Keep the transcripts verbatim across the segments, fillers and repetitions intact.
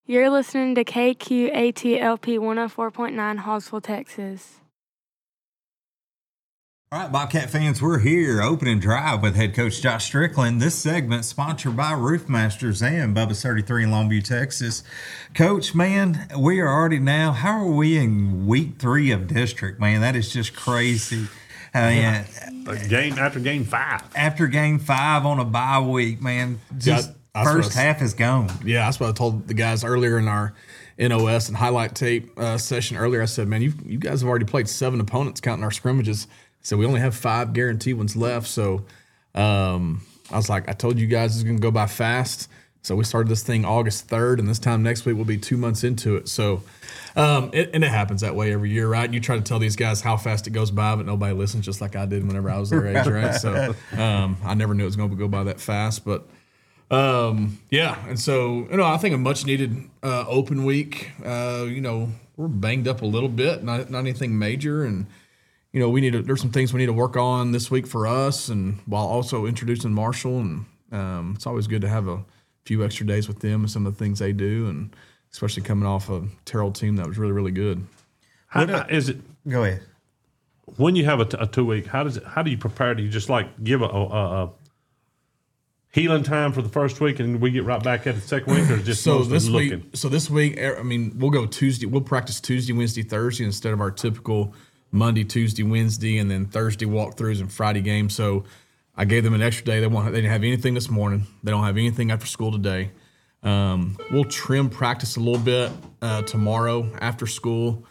You're listening to K Q A T L P one oh four point nine Hallsville, Texas. All right, Bobcat fans, we're here, opening drive with head coach Josh Strickland. This segment sponsored by Roofmasters and Bubba's thirty-three in Longview, Texas. Coach, man, we are already now, how are we in week three of district, man? That is just crazy. I mean, game after game five. After game five on a bye week, man, just yeah, first half is gone. Yeah, that's what I told the guys earlier in our N O S and highlight tape uh, session earlier. I said, man, you you guys have already played seven opponents counting our scrimmages. So we only have five guaranteed ones left. So um, I was like, I told you guys it's going to go by fast. So we started this thing August third, and this time next week we'll be two months into it. So, um, it, and it happens that way every year, right? And you try to tell these guys how fast it goes by, but nobody listens, just like I did whenever I was their age, right? So um, I never knew it was going to go by that fast. But, um, yeah, and so, you know, I think a much-needed uh, open week. Uh, you know, we're banged up a little bit, not, not anything major, and you know, we need to, there's some things we need to work on this week for us, and while also introducing Marshall, and um, it's always good to have a few extra days with them and some of the things they do, and especially coming off a Terrell team that was really, really good. How, how is it? Go ahead. When you have a, a two week, how does it? How do you prepare? Do you just like give a, a, a healing time for the first week, and we get right back at the second week, or just so this looking? week? So this week, I mean, we'll go Tuesday. We'll practice Tuesday, Wednesday, Thursday instead of our typical Monday, Tuesday, Wednesday, and then Thursday walkthroughs and Friday games. So I gave them an extra day. They won't. They didn't have anything this morning. They don't have anything after school today. Um, we'll trim practice a little bit uh, tomorrow after school.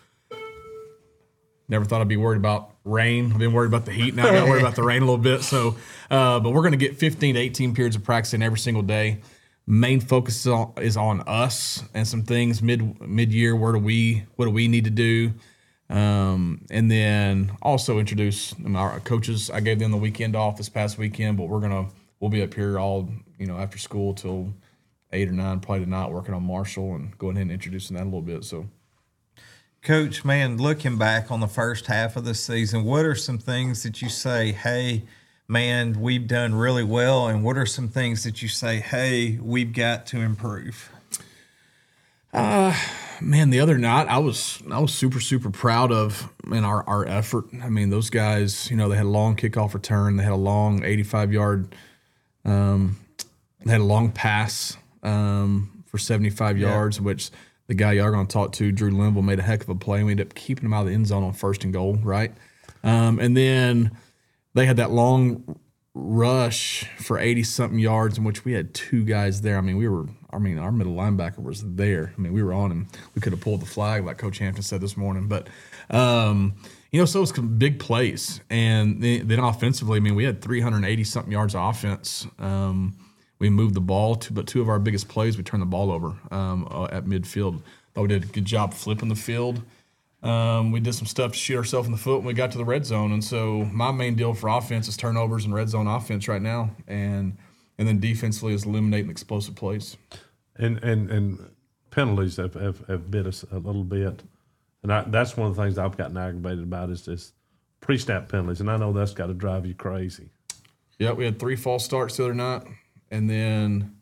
Never thought I'd be worried about rain. I've been worried about the heat. Now I got to worry about the rain a little bit. So, uh, but we're going to get fifteen to eighteen periods of practice in every single day. Main focus is on, is on us and some things mid mid year. Where do we? What do we need to do? Um, and then also introduce our coaches. I gave them the weekend off this past weekend, but we're gonna we'll be up here all you know after school till eight or nine, probably tonight, working on Marshall and going ahead and introducing that a little bit. So, Coach, man, looking back on the first half of the season, what are some things that you say, hey, man, we've done really well, and what are some things that you say, hey, we've got to improve? Uh, man, the other night I was I was super super proud of man our our effort. I mean, those guys, you know, they had a long kickoff return, they had a long eighty-five yard, um, they had a long pass um, for seventy-five yeah. yards, which the guy y'all are going to talk to, Drew Linville, made a heck of a play. We ended up keeping him out of the end zone on first and goal, right? Um, and then they had that long rush for eighty something yards, in which we had two guys there. I mean, we were. I mean, our middle linebacker was there. I mean, we were on him. We could have pulled the flag, like Coach Hampton said this morning. But, um, you know, so it was big plays. And then, then offensively, I mean, we had three hundred eighty something yards of offense. Um, we moved the ball, to, but two of our biggest plays, we turned the ball over um, uh, at midfield. Thought we did a good job flipping the field. Um, we did some stuff to shoot ourselves in the foot when we got to the red zone. And so my main deal for offense is turnovers and red zone offense right now. And and then defensively is eliminating explosive plays. And and, and penalties have, have, have bit us a little bit. And I, that's one of the things I've gotten aggravated about is this pre-snap penalties. And I know that's got to drive you crazy. Yeah, we had three false starts the other night. And then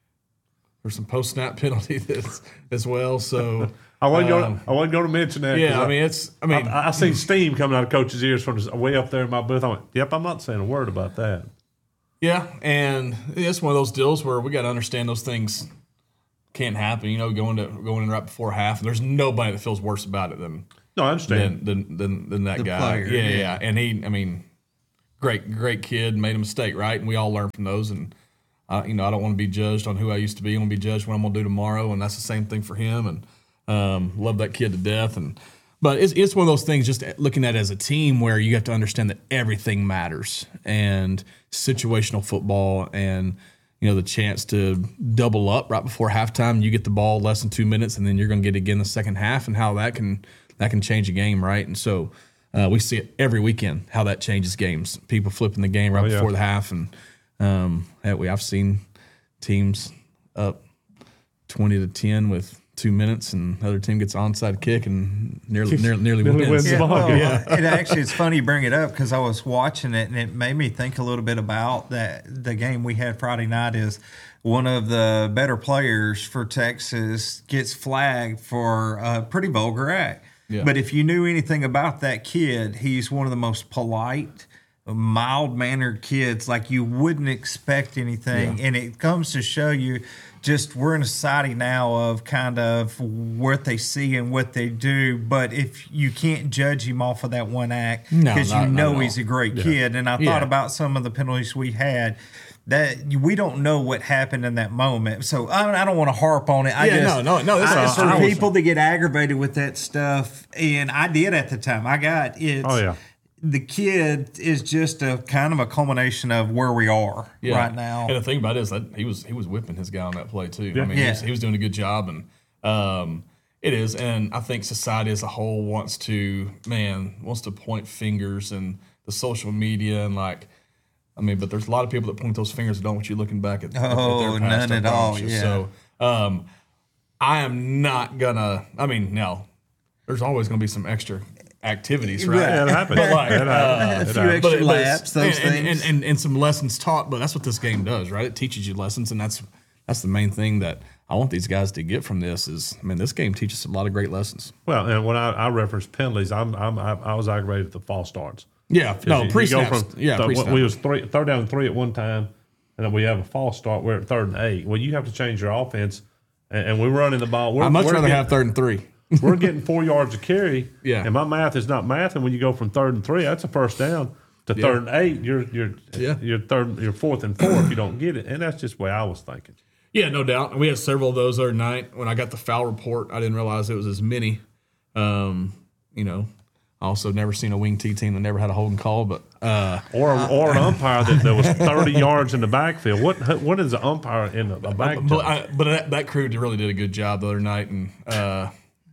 there's some post-snap penalties as, as well. So I wasn't um, going. I wasn't going to mention that. Yeah, I, I mean it's. I mean, I, I seen steam coming out of coach's ears from way up there in my booth. I went, "Yep, I'm not saying a word about that." Yeah, and it's one of those deals where we got to understand those things can't happen. You know, going to going in right before half. There's nobody that feels worse about it than no, I understand than than than, than that the guy. Player, yeah, yeah, yeah, and he. I mean, great great kid, made a mistake, right? And we all learn from those. And uh, you know, I don't want to be judged on who I used to be. I want to be judged what I'm going to do tomorrow, and that's the same thing for him. And Um, love that kid to death, and but it's it's one of those things. Just looking at it as a team, where you have to understand that everything matters, and situational football, and you know the chance to double up right before halftime. You get the ball less than two minutes, and then you're going to get it again the second half, and how that can that can change a game, right? And so uh, we see it every weekend how that changes games. People flipping the game right oh, yeah. before the half, and um, heck, we I've seen teams up twenty to ten with two minutes, and the other team gets an onside kick and nearly nearly, nearly wins. wins yeah, the ball. Well, yeah. It actually, it's funny you bring it up because I was watching it and it made me think a little bit about that. The game we had Friday night is one of the better players for Texas gets flagged for a pretty vulgar act. Yeah. But if you knew anything about that kid, he's one of the most polite, mild-mannered kids. Like, you wouldn't expect anything. Yeah. And it comes to show you just we're in a society now of kind of what they see and what they do. But if you can't judge him off of that one act No, because not- you not know at he's all. a great Yeah. kid. And I Yeah. thought about some of the penalties we had. That we don't know what happened in that moment, so I, I don't want to harp on it. I Yeah, just, no, no, no, this I, is- for I was- people to get aggravated with that stuff, and I did at the time. I got it. Oh, yeah. The kid is just a kind of a culmination of where we are right now. And the thing about it is that he was he was whipping his guy on that play too. Yeah. I mean, he, Yeah. was, he was doing a good job, and um, it is. And I think society as a whole wants to man wants to point fingers and the social media and like. I mean, but there's a lot of people that point those fingers that don't want you looking back at, at Oh, their past. none I at promise all, you. yeah. So um, I am not gonna. I mean, now there's always gonna be some extra activities, right? Yeah, it happens. But like, It happens. a It few happens. extra but it's- laps, those and, things. and, and, and some lessons taught. But that's what this game does, right? It teaches you lessons, and that's that's the main thing that I want these guys to get from this. Is I mean, this game teaches a lot of great lessons. Well, and when I, I reference penalties, I'm, I'm I, I was aggravated at the false starts. Yeah, no, You- pre you go snaps. from- Yeah, th- pre we was three, third down and three at one time, and then we have a false start. We're at third and eight. Well, you have to change your offense, and, and we're running the ball. We're, I'd much we're rather getting, have third and three. we're getting four yards of carry. Yeah. and my math is not math. And when you go from third and three, that's a first down. To Yeah. third and eight, you're you're Yeah. you're third, you're fourth and four if you don't get it, and that's just the way I was thinking. Yeah, no doubt. And we had several of those the other night. When I got the foul report, I didn't realize it was as many. Um, you know, I also never seen a wing T team that never had a holding call, but uh, Or or an umpire that, that was thirty yards in the backfield. What what is an umpire in a back? but I, but that, that crew really did a good job the other night, and uh,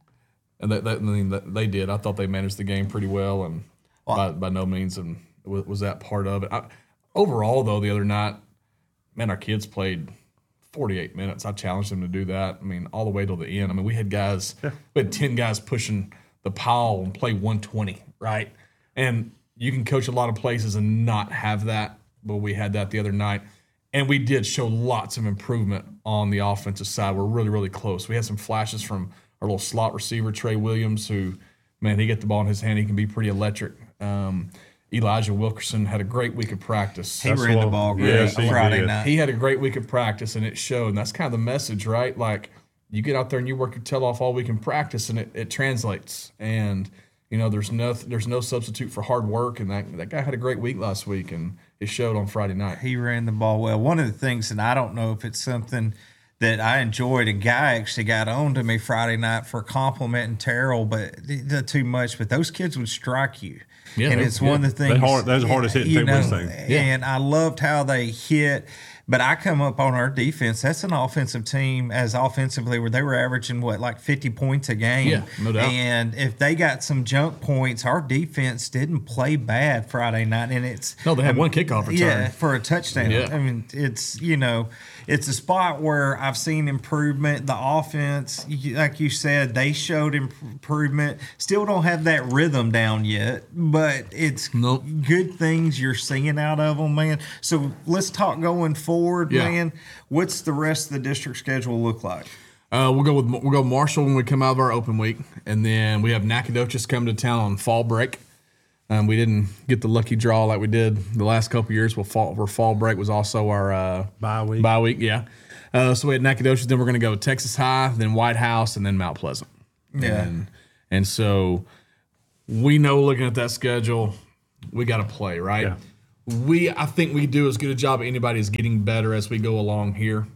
and that, that, I mean, that they did. I thought they managed the game pretty well, and by, by no means and was, was that part of it. I, overall, though, the other night, man, our kids played forty-eight minutes. I challenged them to do that. I mean, all the way till the end. I mean, we had guys, we had ten guys pushing the pile and play one twenty, right? And you can coach a lot of places and not have that, but we had that the other night. And we did show lots of improvement on the offensive side. We're really, really close. We had some flashes from our little slot receiver, Trey Williams, who, man, he get the ball in his hand. He can be pretty electric. Um, Elijah Wilkerson had a great week of practice. He ran the what- ball great yes, he Friday did. night. He had a great week of practice, and it showed. And that's kind of the message, right? Like, you get out there and you work your tail off all week in practice, and it, it translates. And, you know, there's no there's no substitute for hard work. And that, that guy had a great week last week, and it showed on Friday night. He ran the ball well. One of the things, and I don't know if it's something that I enjoyed, a guy actually got on to me Friday night for complimenting Terrell, but not too much. But those kids would strike you. Yeah, and they- it's one of the things. hard- those are the hardest hitting you people know, we've seen. Yeah. And I loved how they hit. But I come up on our defense. That's an offensive team as offensively where they were averaging, what, like fifty points a game. Yeah, no doubt. And if they got some junk points, our defense didn't play bad Friday night. And it's No, they had one kickoff return. Yeah, for a touchdown. Yeah. I mean, it's, you know, it's a spot where I've seen improvement. The offense, you- like you said, they showed improvement. Still don't have that rhythm down yet, but it's Nope. good things you're seeing out of them, man. So let's talk going forward, Yeah. man. What's the rest of the district schedule look like? Uh, we'll go with we'll go Marshall when we come out of our open week, and then we have Nacogdoches coming to town on fall break. Um, we didn't get the lucky draw like we did the last couple of years. Where fall, where fall break was also our uh, Bye week. Bye week, yeah. Uh, so we had Nacogdoches. Then we're going to go Texas High, then White House, and then Mount Pleasant. Yeah. And, and so we know, looking at that schedule, we got to play, right? Yeah. We, I think we do as good a job as anybody is getting better as we go along here.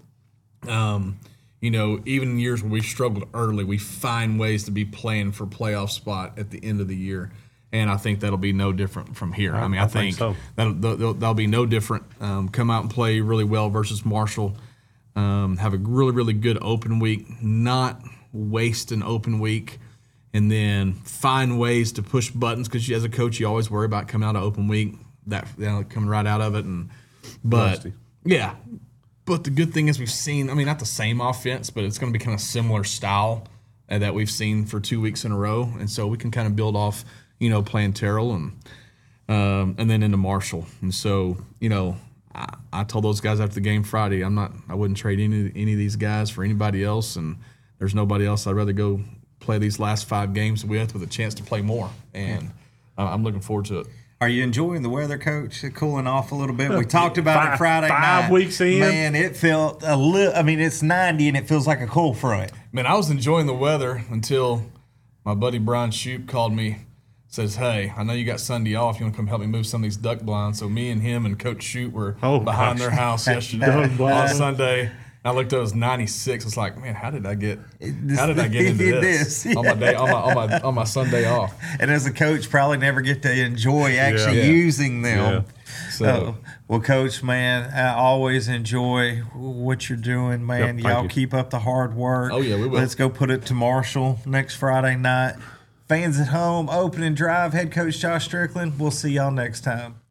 Um, you know, even in years where we struggled early, we find ways to be playing for playoff spot at the end of the year. And I think that'll be no different from here. I, mean, I, I think, think so. that'll, that'll, that'll be no different. Um, come out and play really well versus Marshall. Um, have a really, really good open week. Not waste an open week. And then find ways to push buttons, because as a coach, you always worry about coming out of open week, that you know, coming right out of it. And but Rusty. yeah, but the good thing is we've seen. I mean, not the same offense, but it's going to be kind of similar style uh, that we've seen for two weeks in a row, and so we can kind of build off, you know, playing Terrell and um, and then into Marshall. And so, you know, I, I told those guys after the game Friday, I'm not, I wouldn't trade any any of these guys for anybody else, and there's nobody else I'd rather go play these last five games with with a chance to play more, and uh, I'm looking forward to it. Are you enjoying the weather, Coach? Cooling off a little bit. We talked about Five- it Friday five night. weeks in. Man, it felt a little. I mean, it's ninety and it feels like a cool front. Man, I was enjoying the weather until my buddy Brian Shoup called me. Says, hey, I know you got Sunday off. You want to come help me move some of these duck blinds? So me and him and Coach Shoup were Oh, behind gosh. their house yesterday Duck on blinds. Sunday. I looked up, it was ninety-six. I was like, man, how did I get This- how did I get into this, this, on my day on my on my on my Sunday off? And as a coach, probably never get to enjoy actually Yeah. using them. So Oh, well, Coach, man, I always enjoy what you're doing, man. Yep, thank Y'all you. keep up the hard work. Oh, yeah, we will. Let's go put it to Marshall next Friday night. Fans at home, opening drive, head coach Josh Strickland. We'll see y'all next time.